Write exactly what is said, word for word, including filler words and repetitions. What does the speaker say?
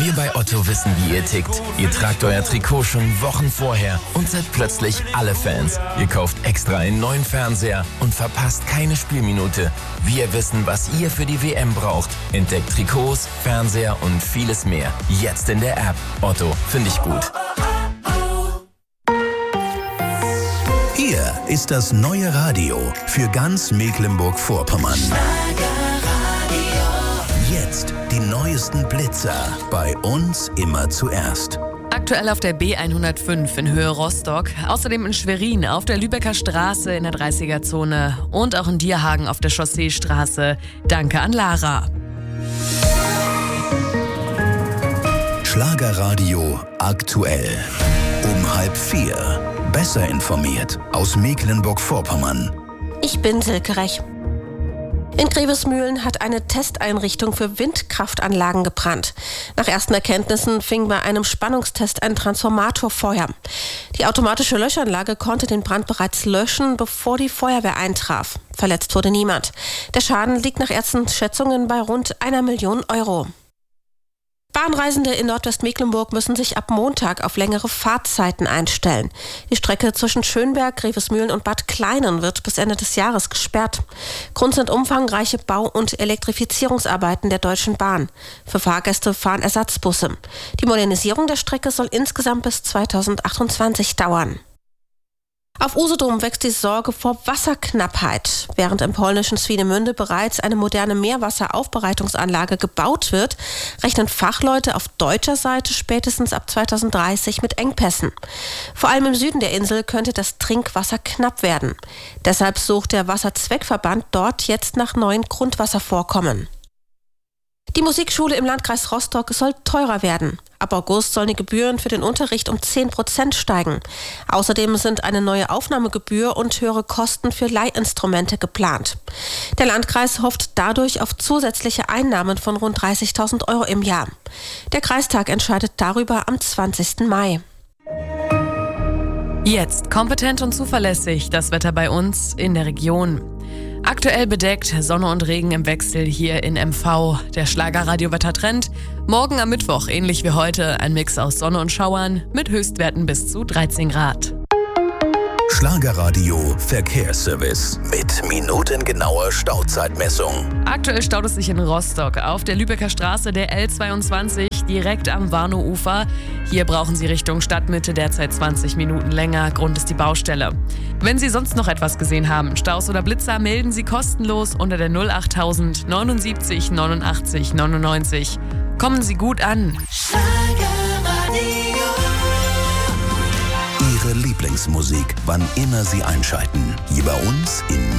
Wir bei Otto wissen, wie ihr tickt. Ihr tragt euer Trikot schon Wochen vorher und seid plötzlich alle Fans. Ihr kauft extra einen neuen Fernseher und verpasst keine Spielminute. Wir wissen, was ihr für die W M braucht. Entdeckt Trikots, Fernseher und vieles mehr. Jetzt in der App. Otto, finde ich gut. Hier ist das neue Radio für ganz Mecklenburg-Vorpommern. Jetzt die neuesten Blitzer. Bei uns immer zuerst. Aktuell auf der B hundertfünf in Höhe Rostock, außerdem in Schwerin auf der Lübecker Straße in der dreißiger-Zone und auch in Dierhagen auf der Chausseestraße. Danke an Lara. Schlagerradio aktuell. Um halb vier. Besser informiert aus Mecklenburg-Vorpommern. Ich bin Silke Rech. In Grevesmühlen hat eine Testeinrichtung für Windkraftanlagen gebrannt. Nach ersten Erkenntnissen fing bei einem Spannungstest ein Transformator Feuer. Die automatische Löschanlage konnte den Brand bereits löschen, bevor die Feuerwehr eintraf. Verletzt wurde niemand. Der Schaden liegt nach Ärztenschätzungen bei rund einer Million Euro. Bahnreisende in Nordwestmecklenburg müssen sich ab Montag auf längere Fahrtzeiten einstellen. Die Strecke zwischen Schönberg, Grevesmühlen und Bad Kleinen wird bis Ende des Jahres gesperrt. Grund sind umfangreiche Bau- und Elektrifizierungsarbeiten der Deutschen Bahn. Für Fahrgäste fahren Ersatzbusse. Die Modernisierung der Strecke soll insgesamt bis zweitausendachtundzwanzig dauern. Auf Usedom wächst die Sorge vor Wasserknappheit. Während im polnischen Swinemünde bereits eine moderne Meerwasseraufbereitungsanlage gebaut wird, rechnen Fachleute auf deutscher Seite spätestens ab zweitausenddreißig mit Engpässen. Vor allem im Süden der Insel könnte das Trinkwasser knapp werden. Deshalb sucht der Wasserzweckverband dort jetzt nach neuen Grundwasservorkommen. Die Musikschule im Landkreis Rostock soll teurer werden. Ab August sollen die Gebühren für den Unterricht um zehn Prozent steigen. Außerdem sind eine neue Aufnahmegebühr und höhere Kosten für Leihinstrumente geplant. Der Landkreis hofft dadurch auf zusätzliche Einnahmen von rund dreißigtausend Euro im Jahr. Der Kreistag entscheidet darüber am zwanzigsten Mai. Jetzt kompetent und zuverlässig das Wetter bei uns in der Region. Aktuell bedeckt, Sonne und Regen im Wechsel hier in M V. Der Schlagerradio-Wettertrend. Morgen am Mittwoch, ähnlich wie heute, ein Mix aus Sonne und Schauern mit Höchstwerten bis zu dreizehn Grad. Schlagerradio Verkehrsservice mit minutengenauer Stauzeitmessung. Aktuell staut es sich in Rostock auf der Lübecker Straße der L zweiundzwanzig direkt am Warnow-Ufer. Hier brauchen Sie Richtung Stadtmitte derzeit zwanzig Minuten länger. Grund ist die Baustelle. Wenn Sie sonst noch etwas gesehen haben, Staus oder Blitzer, melden Sie kostenlos unter der null achttausend neunundsiebzig neunundachtzig neunundneunzig. Kommen Sie gut an. Ihre Lieblingsmusik, wann immer Sie einschalten. Hier bei uns in